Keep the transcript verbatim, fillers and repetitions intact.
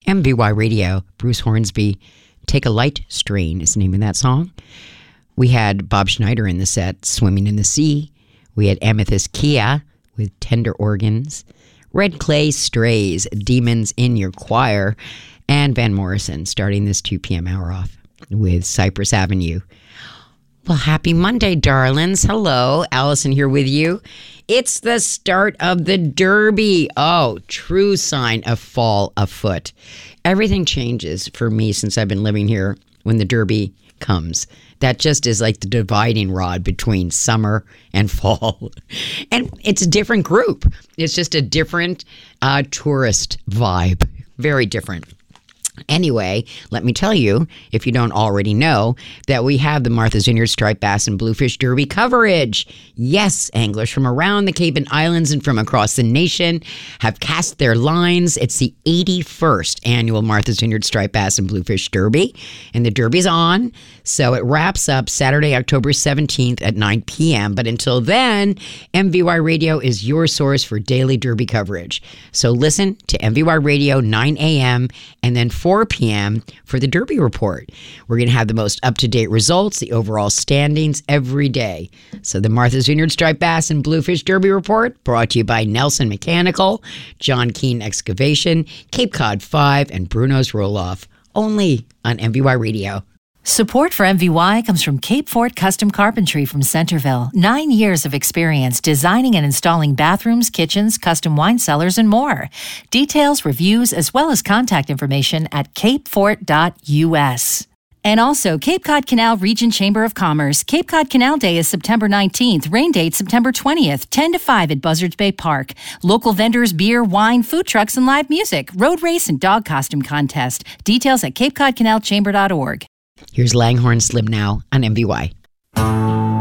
M V Y Radio, Bruce Hornsby, Take a Light Strain is the name of that song. We had Bob Schneider in the set, Swimming in the Sea. We had Amethyst Kia with Tender Organs. Red Clay Strays, Demons in Your Choir. And Van Morrison starting this two p.m. hour off with Cypress Avenue. Well, happy Monday, darlings. Hello, Allison here with you. It's the start of the Derby. Oh, true sign of fall afoot. Everything changes for me since I've been living here when the Derby comes. That just is like the dividing rod between summer and fall. And it's a different group. It's just a different uh, tourist vibe. Very different. Anyway, let me tell you, if you don't already know, that we have the Martha's Vineyard Striped Bass and Bluefish Derby coverage. Yes, anglers from around the Cape and Islands and from across the nation have cast their lines. It's the eighty-first annual Martha's Vineyard Striped Bass and Bluefish Derby, and the Derby's on, so it wraps up Saturday, October seventeenth at nine p.m. But until then, M V Y Radio is your source for daily Derby coverage. So listen to M V Y Radio nine a.m. and then four p.m. for the Derby Report. We're going to have the most up-to-date results, the overall standings every day. So the Martha's Vineyard Striped Bass and Bluefish Derby Report, brought to you by Nelson Mechanical, John Keane Excavation, Cape Cod five, and Bruno's Roll-Off. Only on M V Y Radio. Support for M V Y comes from Cape Fort Custom Carpentry from Centerville. Nine years of experience designing and installing bathrooms, kitchens, custom wine cellars, and more. Details, reviews, as well as contact information at cape fort dot u s. And also, Cape Cod Canal Region Chamber of Commerce. Cape Cod Canal Day is September nineteenth. Rain date September twentieth, ten to five at Buzzards Bay Park. Local vendors, beer, wine, food trucks, and live music. Road race and dog costume contest. Details at cape cod canal chamber dot org. Here's Langhorne Slim now on M V Y.